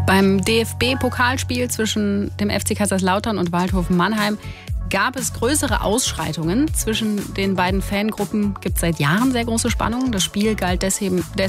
Beim DFB-Pokalspiel zwischen dem FC Kaiserslautern und Waldhofen Mannheim gab es größere Ausschreitungen. Zwischen den beiden Fangruppen gibt es seit Jahren sehr große Spannungen. Das Spiel galt deswegen